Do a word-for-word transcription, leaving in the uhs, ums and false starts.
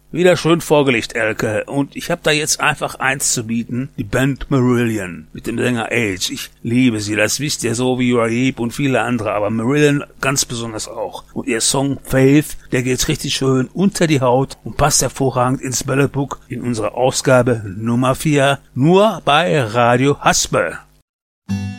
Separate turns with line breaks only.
Wieder schön vorgelegt, Elke. Und ich habe da jetzt einfach eins zu bieten. Die Band Marillion mit dem Sänger Age. Ich liebe sie, das wisst ihr, so wie Raib und viele andere. Aber Marillion ganz besonders auch. Und ihr Song Faith, der geht richtig schön unter die Haut und passt hervorragend ins Bällebook in unserer Ausgabe Nummer vier. Nur bei Radio Haspe.